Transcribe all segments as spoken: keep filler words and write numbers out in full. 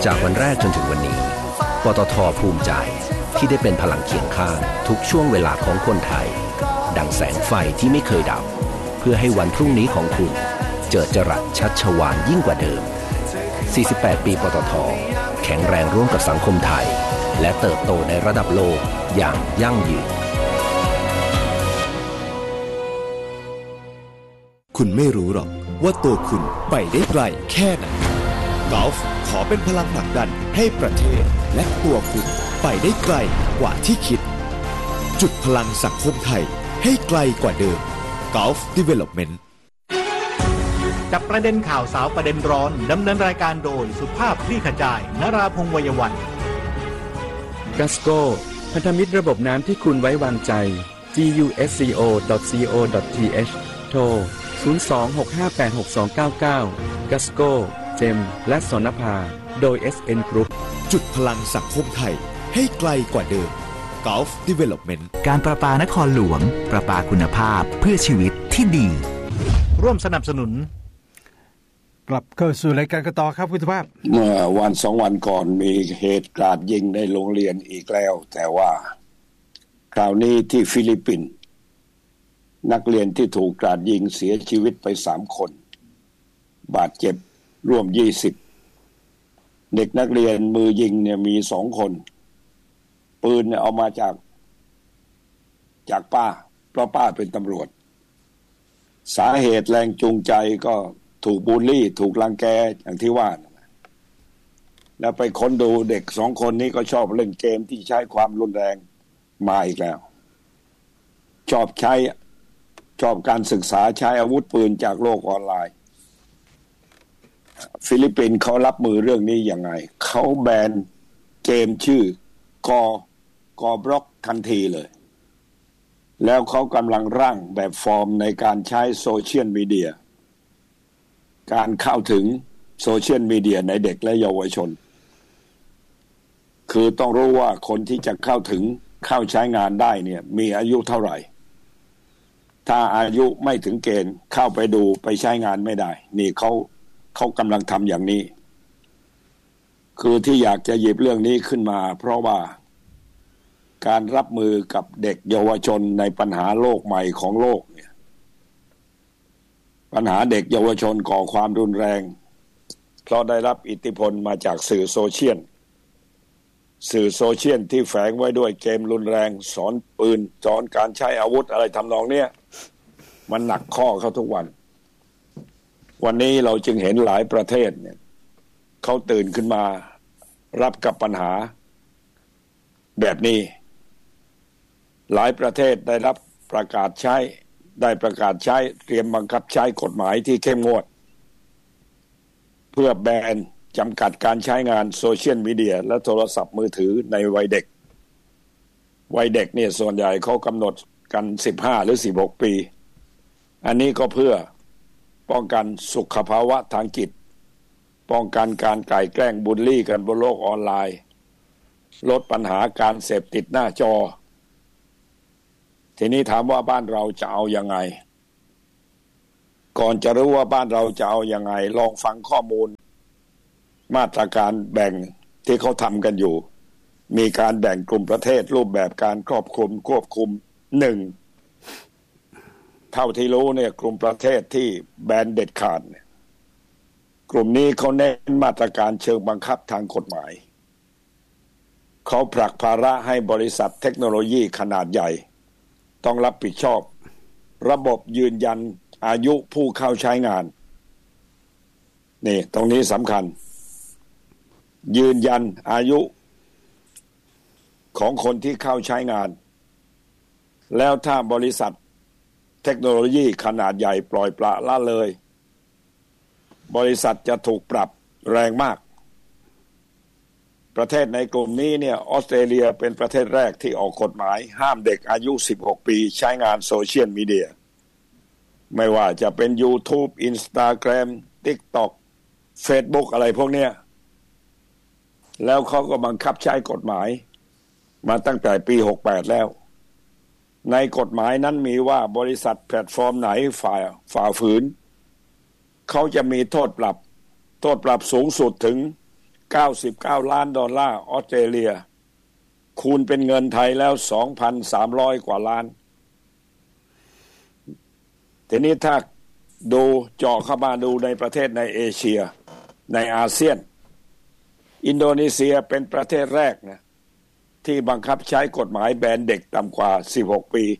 จากวันแรกจนถึงวันนี้ปตท.ภูมิใจที่ได้เป็นพลังเคียงข้างทุกช่วงเวลาของคนไทยดังแสงไฟที่ไม่เคยดับเพื่อให้วันพรุ่งนี้ของคุณเจิดจรัสชัชวาลยิ่งกว่าเดิมสี่สิบแปดปีปตท.แข็งแรงร่วมกับสังคมไทยและเติบโตในระดับโลกอย่างยั่งยืนคุณไม่รู้หรอกว่าตัวคุณไปได้ไกลแค่ไหนกอล์ฟขอเป็นพลังผลักดันให้ประเทศและตัวคุณไปได้ไกลกว่าที่คิดจุดพลังสังคมไทยให้ไกลกว่าเดิม Gulf Development จับประเด็นข่าวสาวประเด็นร้อนดำเนินรายการโดยสุภาพคลี่ขจายนราพงษ์วัยวันกัสโก้พันธมิตรระบบน้ำที่คุณไว้วางใจ จี ยู เอส ซี โอ ดอท ซี โอ ดอท ที เอช โทรศูนย์ สอง หก ห้า แปด หก สอง เก้า เก้า กัสโก้เจมและสนภาโดย เอส เอ็น Group จุดพลังสังคมไทยให้ไกลกว่าเดิม Gulf Development การประปานครหลวงประปาคุณภาพเพื่อชีวิตที่ดีร่วมสนับสนุนกลับเข้าสู่รายการกันต่อครับคุณสุภาพเมื่อวันสองวันก่อนมีเหตุกราดยิงในโรงเรียนอีกแล้วแต่ว่าคราวนี้ที่ฟิลิปปินส์นักเรียนที่ถูกกราดยิงเสียชีวิตไปสามคนบาดเจ็บร่วมยี่สิบเด็กนักเรียนมือยิงเนี่ยมีสองคนปืนเนี่ยเอามาจากจากป้าเพราะป้าเป็นตำรวจสาเหตุแรงจูงใจก็ถูกบูลลี่ถูกรังแกอย่างที่ว่าแล้วไปค้นดูเด็กสองคนนี้ก็ชอบเล่นเกมที่ใช้ความรุนแรงมาอีกแล้วชอบใช้ชอบการศึกษาใช้อาวุธปืนจากโลกออนไลน์ฟิลิปปินส์เขารับมือเรื่องนี้ยังไงเขาแบนเกมชื่อกอกอบล็อกทันทีเลยแล้วเขากำลังร่างแบบฟอร์มในการใช้โซเชียลมีเดียการเข้าถึงโซเชียลมีเดียในเด็กและเยาวชนคือต้องรู้ว่าคนที่จะเข้าถึงเข้าใช้งานได้เนี่ยมีอายุเท่าไหร่ถ้าอายุไม่ถึงเกณฑ์เข้าไปดูไปใช้งานไม่ได้นี่เขาเขากำลังทำอย่างนี้คือที่อยากจะหยิบเรื่องนี้ขึ้นมาเพราะว่าการรับมือกับเด็กเยาวชนในปัญหาโลกใหม่ของโลกเนี่ยปัญหาเด็กเยาวชนก่อความรุนแรงเพราะได้รับอิทธิพลมาจากสื่อโซเชียลสื่อโซเชียลที่แฝงไว้ด้วยเกมรุนแรงสอนปืนสอนการใช้อาวุธอะไรทำนองเนี้ยมันหนักข้อเขาทุกวันวันนี้เราจึงเห็นหลายประเทศเนี่ยเขาตื่นขึ้นมารับกับปัญหาแบบนี้หลายประเทศได้รับประกาศใช้ได้ประกาศใช้เตรียมบังคับใช้กฎหมายที่เข้มงวดเพื่อแบนจำกัดการใช้งานโซเชียลมีเดียและโทรศัพท์มือถือในวัยเด็กวัยเด็กเนี่ยส่วนใหญ่เขากำหนดกันสิบห้าหรือสิบหกปีอันนี้ก็เพื่อป้องกันสุขภาวะทางจิตป้องกันการก่ายแกล้งบูลลี่กันบนโลกออนไลน์ลดปัญหาการเสพติดหน้าจอทีนี้ถามว่าบ้านเราจะเอายังไงก่อนจะรู้ว่าบ้านเราจะเอายังไงลองฟังข้อมูลมาตรการแบ่งที่เขาทำกันอยู่มีการแบ่งกลุ่มประเทศรูปแบบการครอบคลุมควบคุมหนึ่งเท่าที่รู้เนี่ยกลุ่มประเทศที่แบนเด็ดขาดเนี่ยกลุ่มนี้เขาเน้นมาตรการเชิงบังคับทางกฎหมายเขาผลักภาระให้บริษัทเทคโนโลยีขนาดใหญ่ต้องรับผิดชอบระบบยืนยันอายุผู้เข้าใช้งานนี่ตรงนี้สำคัญยืนยันอายุของคนที่เข้าใช้งานแล้วถ้าบริษัทเทคโนโลยีขนาดใหญ่ปล่อยปละละเลยบริษัทจะถูกปรับแรงมากประเทศในกลุ่มนี้เนี่ยออสเตรเลียเป็นประเทศแรกที่ออกกฎหมายห้ามเด็กอายุสิบหกปีใช้งานโซเชียลมีเดียไม่ว่าจะเป็น YouTube Instagram TikTok Facebook อะไรพวกเนี้ยแล้วเขาก็บังคับใช้กฎหมายมาตั้งแต่ปีหกสิบแปดแล้วในกฎหมายนั้นมีว่าบริษัทแพลตฟอร์มไหนฝ่าฝ่าฝืนเขาจะมีโทษปรับโทษปรับสูงสุดถึงเก้าสิบเก้าล้านดอลลาร์ออสเตรเลียคูณเป็นเงินไทยแล้ว สองพันสามร้อย กว่าล้านทีนี้ถ้าดูเจาะเข้ามาดูในประเทศในเอเชียในอาเซียนอินโดนีเซียเป็นประเทศแรกนะที่บังคับใช้กฎหมายแบนเด็กต่ำกว่าสิบหกปี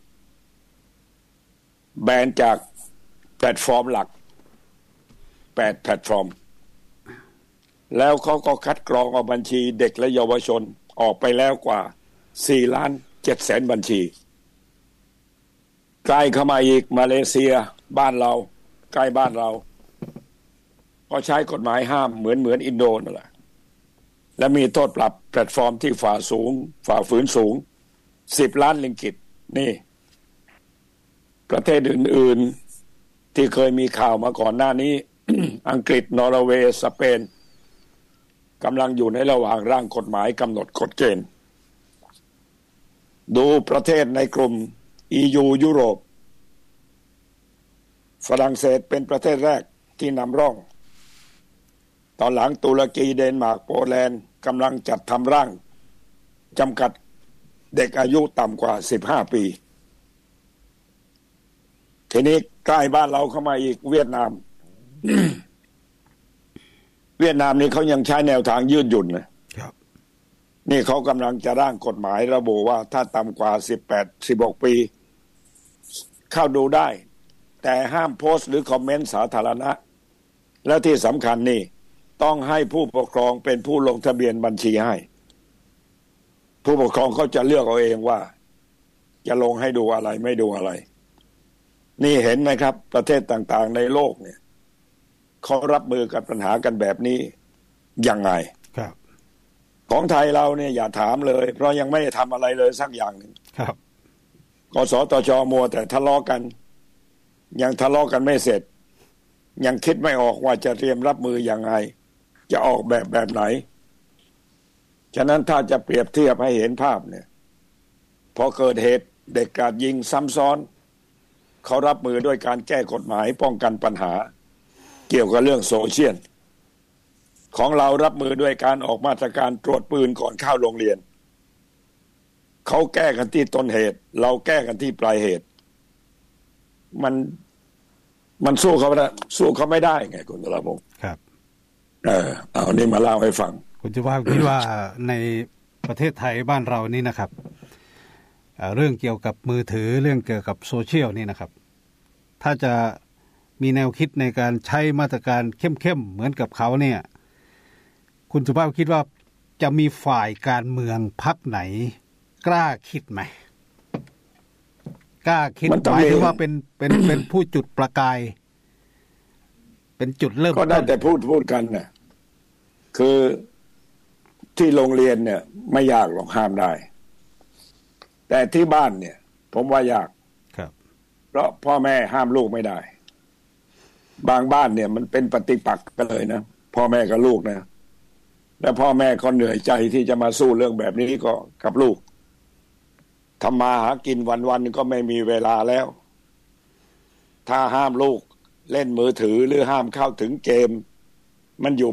แบนจากแพลตฟอร์มหลักแปดแพลตฟอร์มแล้วเขาก็คัดกรองเอาบัญชีเด็กและเยาวชนออกไปแล้วกว่าสี่ล้านเจ็ดแสนบัญชีใกล้เข้ามาอีกมาเลเซียบ้านเราใกล้บ้านเราก็ใช้กฎหมายห้ามเหมือนเหมือนอินโดนั่นแหละและมีโทษปรับแพลตฟอร์มที่ฝ่าสูงฝ่าฝืนสูงสิบล้านริงกิตนี่ประเทศอื่นๆที่เคยมีข่าวมาก่อนหน้านี้ อังกฤษนอร์เวย์สเปนกำลังอยู่ในระหว่างร่างกฎหมายกำหนดกฎเกณฑ์ดูประเทศในกลุ่ม อี ยู ยุโรปฝรั่งเศสเป็นประเทศแรกที่นำร่องตอนหลังตุรกีเดนมาร์กโปแลนด์กำลังจัดทำร่างจำกัดเด็กอายุต่ำกว่าสิบห้าปีทีนี้ใกล้บ้านเราเข้ามาอีกเวียดนาม เวียดนามนี่เขายังใช้แนวทางยืดหยุ่นนะครับนี่เขากำลังจะร่างกฎหมายระบุว่าถ้าต่ำกว่าสิบแปด สิบหกปีเข้าดูได้แต่ห้ามโพสต์หรือคอมเมนต์สาธารณะและที่สำคัญนี่ต้องให้ผู้ปกครองเป็นผู้ลงทะเบียนบัญชีให้ผู้ปกครองเขาจะเลือกเอาเองว่าจะลงให้ดูอะไรไม่ดูอะไรนี่เห็นไหมครับประเทศต่างๆในโลกเนี่ยเขารับมือกับปัญหากันแบบนี้ยังไงครับของไทยเราเนี่ยอย่าถามเลยเพราะยังไม่ได้ทำอะไรเลยสักอย่างหนึ่งครับกสทช.มัวแต่ทะเลาะกันยังทะเลาะกันไม่เสร็จยังคิดไม่ออกว่าจะเตรียมรับมือยังไงจะออกแบบแบบไหนฉะนั้นถ้าจะเปรียบเทียบให้เห็นภาพเนี่ยพอเกิดเหตุเด็กกราดยิงซ้ำซ้อนเขารับมือด้วยการแก้กฎหมายป้องกันปัญหาเกี่ยวกับเรื่องโซเชียลของเรารับมือด้วยการออกมาตรการตรวจปืนก่อนเข้าโรงเรียนเขาแก้กันที่ต้นเหตุเราแก้กันที่ปลายเหตุมันมันสู้เขาไม่ได้สู้เขาไม่ได้ไงคุณตระพงศ์ครับเออเอานี่มาเล่าให้ฟังคุณจะว่าคิดว่าในประเทศไทยบ้านเรานี่นะครับเรื่องเกี่ยวกับมือถือเรื่องเกี่ยวกับโซเชียลนี่นะครับถ้าจะมีแนวคิดในการใช้มาตรการเข้มๆเหมือนกับเขาเนี่ยคุณสุภาพคิดว่าจะมีฝ่ายการเมืองพรรคไหนกล้าคิดไหมกล้าคิดหมายถึงว่าเป็นเป็นเป็นผู้จุดประกายเป็นจุดเริ่มก็ได้แต่พูดพูดกันน่ะคือที่โรงเรียนเนี่ยไม่ยากหรอกห้ามได้แต่ที่บ้านเนี่ยผมว่ายากครับเพราะพ่อแม่ห้ามลูกไม่ได้บางบ้านเนี่ยมันเป็นปฏิปักษ์กันเลยนะพ่อแม่กับลูกนะแล้วพ่อแม่ก็เหนื่อยใจที่จะมาสู้เรื่องแบบนี้ก็กับลูกทำมาหากินวันๆก็ไม่มีเวลาแล้วถ้าห้ามลูกเล่นมือถือหรือห้ามเข้าถึงเกมมันอยู่